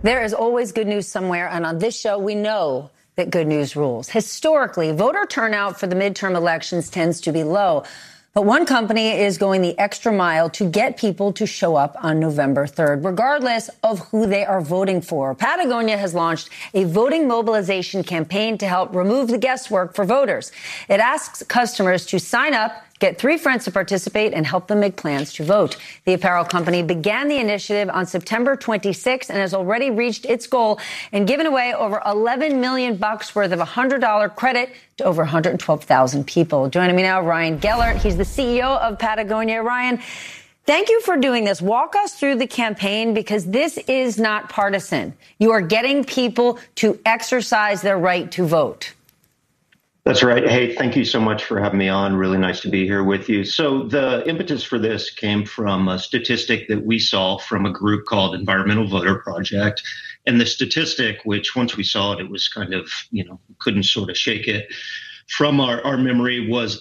There is always good news somewhere, and on this show, we know that good news rules. Historically, voter turnout for the midterm elections tends to be low. But one company is going the extra mile to get people to show up on November 3rd, regardless of who they are voting for. Patagonia has launched a voting mobilization campaign to help remove the guesswork for voters. It asks customers to sign up, get 3 friends to participate, and help them make plans to vote. The apparel company began the initiative on September 26th and has already reached its goal and given away over $11 million worth of $100 credit to over 112,000 people. Joining me now, Ryan Gellert. He's the CEO of Patagonia. Ryan, thank you for doing this. Walk us through the campaign, because this is not partisan. You are getting people to exercise their right to vote. That's right. Hey, thank you so much for having me on. Really nice to be here with you. So the impetus for this came from a statistic that we saw from a group called Environmental Voter Project. And the statistic, which once we saw it, it was kind of, couldn't sort of shake it from our memory, was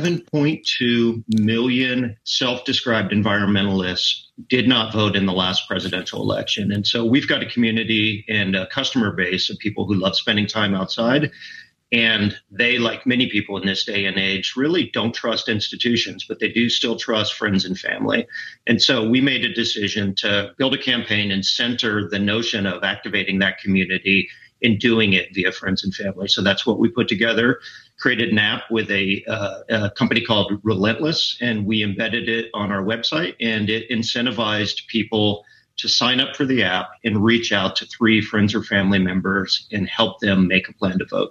11.2 million self-described environmentalists did not vote in the last presidential election. And so we've got a community and a customer base of people who love spending time outside. And they, like many people in this day and age, really don't trust institutions, but they do still trust friends and family. And so we made a decision to build a campaign and center the notion of activating that community and doing it via friends and family. So that's what we put together, created an app with a company called Relentless, and we embedded it on our website, and it incentivized people to sign up for the app and reach out to 3 friends or family members and help them make a plan to vote.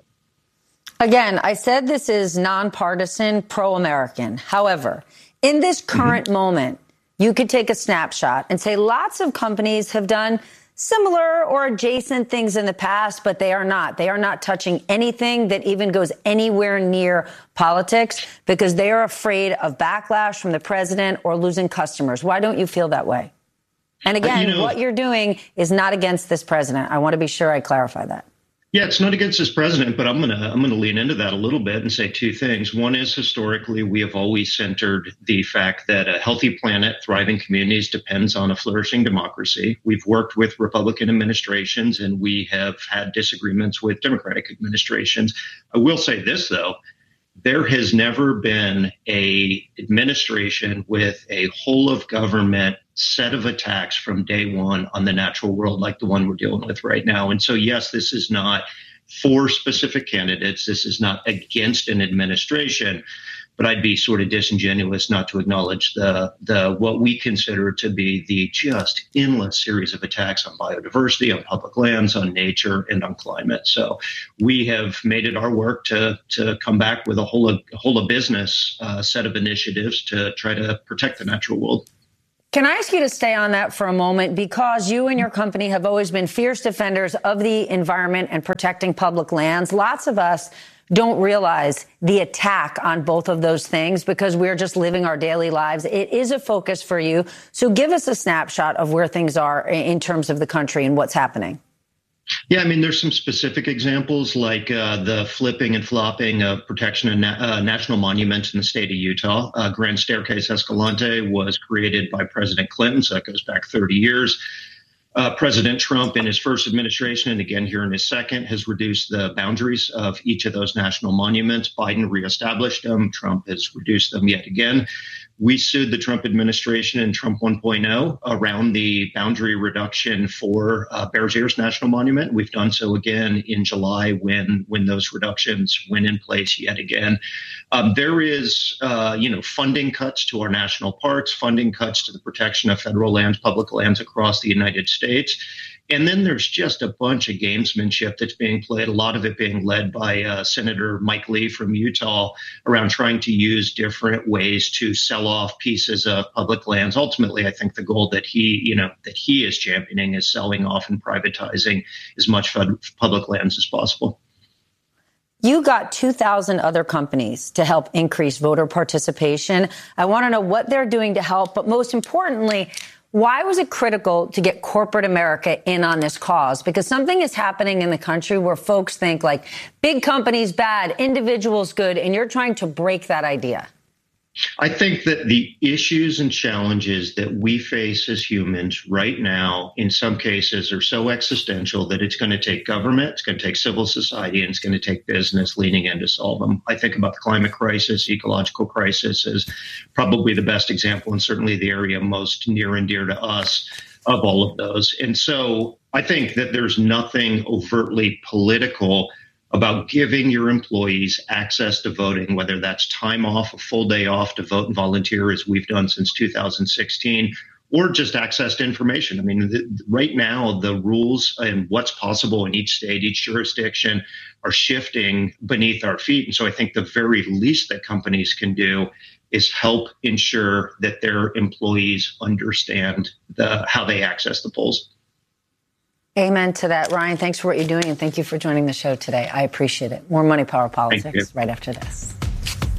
Again, I said this is nonpartisan, pro-American. However, in this current moment, you could take a snapshot and say lots of companies have done similar or adjacent things in the past, but they are not. They are not touching anything that even goes anywhere near politics because they are afraid of backlash from the president or losing customers. Why don't you feel that way? And again, what you're doing is not against this president. I want to be sure I clarify that. Yeah, it's not against this president, but I'm gonna lean into that a little bit and say 2 things. One is, historically, we have always centered the fact that a healthy planet, thriving communities depends on a flourishing democracy. We've worked with Republican administrations and we have had disagreements with Democratic administrations. I will say this, though. There has never been an administration with a whole of government set of attacks from day one on the natural world like the one we're dealing with right now. And so, yes, this is not for specific candidates. This is not against an administration. But I'd be sort of disingenuous not to acknowledge the what we consider to be the just endless series of attacks on biodiversity, on public lands, on nature, and on climate. So we have made it our work to come back with a whole of business set of initiatives to try to protect the natural world. Can I ask you to stay on that for a moment? Because you and your company have always been fierce defenders of the environment and protecting public lands. Lots of us don't realize the attack on both of those things because we're just living our daily lives. It is a focus for you. So give us a snapshot of where things are in terms of the country and what's happening. Yeah, I mean, there's some specific examples like the flipping and flopping of protection of national monuments in the state of Utah. Grand Staircase Escalante was created by President Clinton, so that goes back 30 years. President Trump in his first administration, and again here in his second, has reduced the boundaries of each of those national monuments. Biden reestablished them. Trump has reduced them yet again. We sued the Trump administration and Trump 1.0 around the boundary reduction for Bears Ears National Monument. We've done so again in July when those reductions went in place yet again. There is, funding cuts to our national parks, funding cuts to the protection of federal lands, public lands across the United States. And then there's just a bunch of gamesmanship that's being played, a lot of it being led by Senator Mike Lee from Utah around trying to use different ways to sell off pieces of public lands. Ultimately, I think the goal that he is championing is selling off and privatizing as much public lands as possible. You got 2,000 other companies to help increase voter participation. I want to know what they're doing to help, but most importantly, why was it critical to get corporate America in on this cause? Because something is happening in the country where folks think like big companies bad, individuals good, and you're trying to break that idea. I think that the issues and challenges that we face as humans right now, in some cases, are so existential that it's going to take government, it's going to take civil society, and it's going to take business leaning in to solve them. I think about the climate crisis, ecological crisis is probably the best example, and certainly the area most near and dear to us of all of those. And so I think that there's nothing overtly political about giving your employees access to voting, whether that's time off, a full day off to vote and volunteer, as we've done since 2016, or just access to information. I mean, right now, the rules and what's possible in each state, each jurisdiction are shifting beneath our feet. And so I think the very least that companies can do is help ensure that their employees understand how they access the polls. Amen to that. Ryan, thanks for what you're doing, and thank you for joining the show today. I appreciate it. More Money Power Politics right after this.